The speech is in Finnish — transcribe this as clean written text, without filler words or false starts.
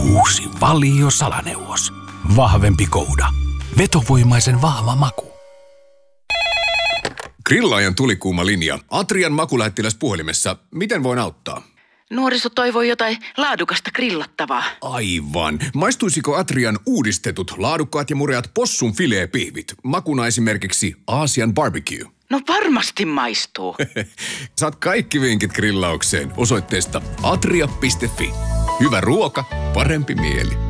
Uusi Valio salaneuvos. Vahvempi kouda. Vetovoimaisen vahva maku. Grillaajan tulikuuma linja. Atrian makulähettiläs puhelimessa. Miten voin auttaa? Nuoriso toivoi jotain laadukasta grillattavaa. Aivan. Maistuisiko Atrian uudistetut, laadukkaat ja mureat possun fileepihvit? Makuna esimerkiksi Aasian barbecue. No varmasti maistuu. Saat kaikki vinkit grillaukseen osoitteesta atria.fi. Hyvä ruoka, parempi mieli.